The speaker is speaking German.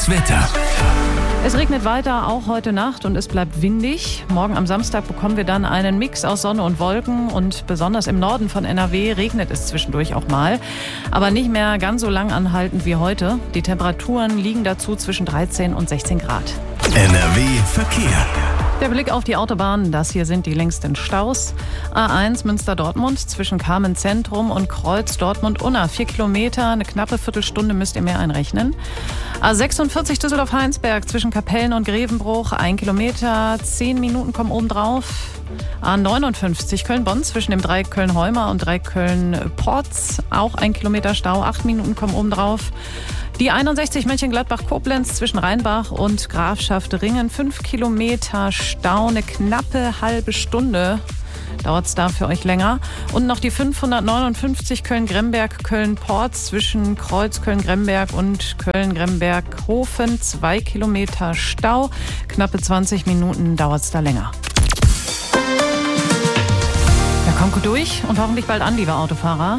Das Wetter. Es regnet weiter, auch heute Nacht, und es bleibt windig. Morgen am Samstag bekommen wir dann einen Mix aus Sonne und Wolken, und besonders im Norden von NRW regnet es zwischendurch auch mal. Aber nicht mehr ganz so lang anhaltend wie heute. Die Temperaturen liegen dazu zwischen 13 und 16 Grad. NRW Verkehr. Der Blick auf die Autobahnen, das hier sind die längsten Staus. A1 Münster-Dortmund zwischen Kamen-Zentrum und Kreuz Dortmund-Unna. 4 Kilometer, eine knappe Viertelstunde müsst ihr mehr einrechnen. A46 Düsseldorf-Heinsberg zwischen Kapellen und Grevenbruch. 1 Kilometer, 10 Minuten kommen obendrauf. A59 Köln-Bonn zwischen dem Dreieck Köln-Heumer und Dreieck Köln-Porz. Auch 1 Kilometer Stau, 8 Minuten kommen obendrauf. Die 61 Mönchengladbach-Koblenz zwischen Rheinbach und Grafschaft Ringen. 5 Kilometer Stau, eine knappe halbe Stunde dauert es da für euch länger. Und noch die 559 Köln-Gremberg, Köln-Porz zwischen Kreuz Köln-Gremberg und Köln-Gremberg-Hofen. 2 Kilometer Stau, knappe 20 Minuten dauert es da länger. Ja, kommt gut durch und hoffentlich bald an, liebe Autofahrer.